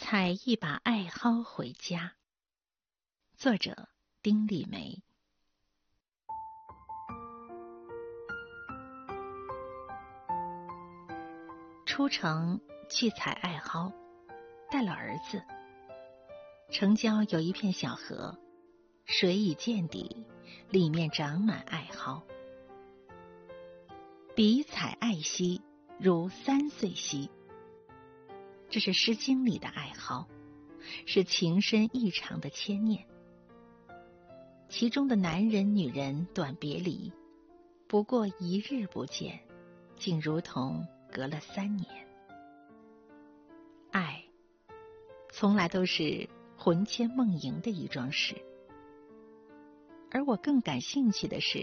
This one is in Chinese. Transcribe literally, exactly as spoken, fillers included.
采一把艾蒿回家。作者丁立梅。出城去采艾蒿，带了儿子。城郊有一片小河，水已见底，里面长满艾蒿。比采艾兮，如三岁兮。这是《诗经》里的艾蒿，是情深意长的牵念。其中的男人女人短别离，不过一日不见，竟如同隔了三年。爱从来都是魂牵梦萦的一桩事，而我更感兴趣的是